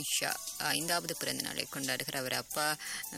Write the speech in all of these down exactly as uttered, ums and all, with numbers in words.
நிஷா ஐந்தாவது பிறந்த நாளை கொண்டாடுகிறார். அவர் அப்பா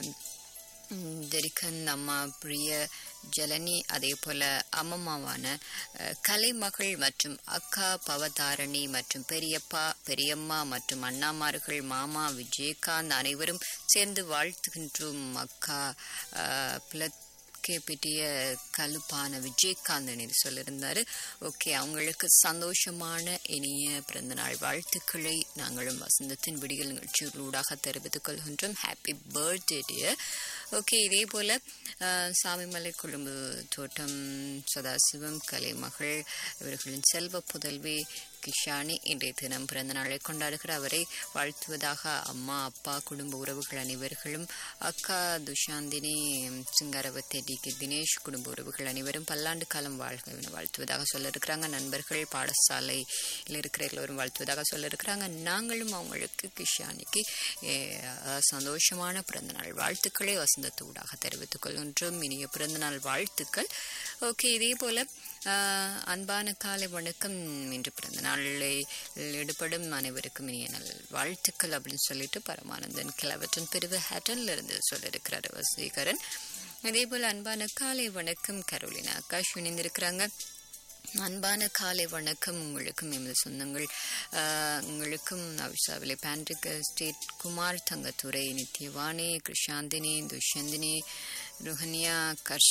தெரிக்கன், அம்மா பிரிய ஜலனி, அதே போல அம்மம்மாவான கலைமகள் மற்றும் அக்கா பவதாரணி மற்றும் பெரியப்பா பெரியம்மா மற்றும் அண்ணாமார்கள், மாமா விஜயகாந்த் அனைவரும் சேர்ந்து வாழ்த்துகின்றோம். அக்கா பிளத் பிட்டிய கலுப்பான விஜயகாந்த் சொல்லியிருந்தாரு. ஓகே, அவங்களுக்கு சந்தோஷமான இனிய பிறந்தநாள் வாழ்த்துக்களை நாங்களும் வசந்தத்தின் விடியல் நிகழ்ச்சிகளூடாக தெரிவித்துக் கொள்கின்றோம். Happy birthday dear. ஓகே, இதே போல சாமிமலை கொழும்பு தோட்டம் சதாசிவம் கலைமகள் இவர்களின் செல்வ புதல்வி கிஷானி இன்றைய தினம் பிறந்த நாளை கொண்டாடுகிறார். அவரை வாழ்த்துவதாக அம்மா அப்பா குடும்ப உறவுகள் அனைவர்களும், அக்கா துஷாந்தினி சிங்காரவத்தை டி கே தினேஷ் குடும்ப உறவுகள் அனைவரும் பல்லாண்டு காலம் வாழ்க வாழ்த்துவதாக சொல்ல இருக்கிறாங்க. நண்பர்கள் பாடசாலையில் இருக்கிற எல்லோரும் வாழ்த்துவதாக சொல்ல இருக்கிறாங்க. நாங்களும் அவங்களுக்கு கிஷானிக்கு சந்தோஷமான பிறந்தநாள் வாழ்த்துக்களை வசந்தத்தூடாக தெரிவித்துக் கொள்கின்றோம். இனிய பிறந்தநாள் வாழ்த்துக்கள். ஓகே, இதே போல அன்பான காலை வணக்கம். இன்று பிறந்த நாளில் ஈடுபடும் அனைவருக்கும் இனிய நல் வாழ்த்துக்கள் அப்படின்னு சொல்லிட்டு பரமானந்தன் கிளவட்டன் பிரிவு ஹேட்டன்ல இருந்து சொல்லியிருக்கிறார் வசீகரன். அதே போல அன்பான காலை வணக்கம் கரோலினா ஆகாஷ் இணைந்திருக்கிறாங்க. அன்பான காலை வணக்கம் உங்களுக்கும் எமது சொந்தங்கள் உங்களுக்கும் அவிசாவிலே பேண்ட்ரிக் ஸ்டேட் குமார் தங்கத்துறை நித்யவாணி கிருஷாந்தினி துஷந்தினி ருஹனியா கர்ஷ்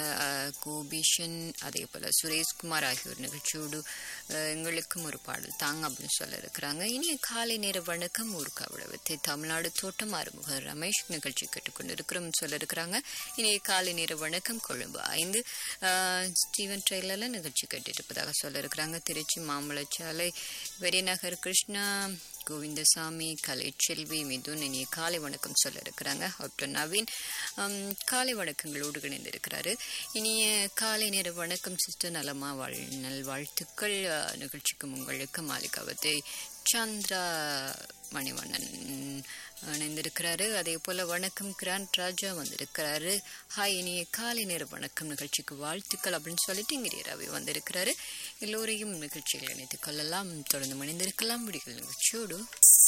கோபிஷன் அதே போல சுரேஷ்குமார் ஆகியோர் நிகழ்ச்சியோடு எங்களுக்கும் ஒரு பாடல் தாங்க அப்படின்னு சொல்ல இருக்கிறாங்க. இனிய காலை நேர வணக்கம் ஊருக்கு அவ்வளவத்தை தமிழ்நாடு தோட்டம் ஆறுமுக ரமேஷ் நிகழ்ச்சி கேட்டுக்கொண்டு இருக்கிறோம் சொல்ல இருக்கிறாங்க. இனிய காலை நேர வணக்கம் கொழும்பு ஐந்து ஸ்டீவன் ட்ரெயிலர்ல நிகழ்ச்சி கேட்டுட்டு இருப்பதாக சொல்ல இருக்கிறாங்க. திருச்சி மாம்பழச்சாலை வெறிநகர் கிருஷ்ணா கோவிந்தசாமி கலைச்செல்வி மிதுன் இனிய காலை வணக்கம் சொல்ல இருக்கிறாங்க. டாக்டர் நவீன் காலை வணக்கங்களோடு இணைந்திருக்கிறாரு. இனிய காலை நேர வணக்கம் சிஸ்டர் நலமா வாழ் நல் வாழ்த்துக்கள் நிகழ்ச்சிக்கும் உங்களுக்கு மாலிகாவத்தை சந்திரா மணிவண்ணன் இணைந்திருக்கிறாரு. அதே போல வணக்கம் கிராண்ட் ராஜா வந்திருக்கிறாரு. ஹாய் இனிய காலை நேர வணக்கம் நிகழ்ச்சிக்கு வாழ்த்துக்கள் அப்படின்னு சொல்லிட்டு இங்கே ரவி வந்திருக்கிறாரு. எல்லோரையும் நிகழ்ச்சியில் இணைத்துக் கொள்ளலாம். தொடர்ந்து மணிந்திருக்கலாம் விடிகள் நிகழ்ச்சியோடு.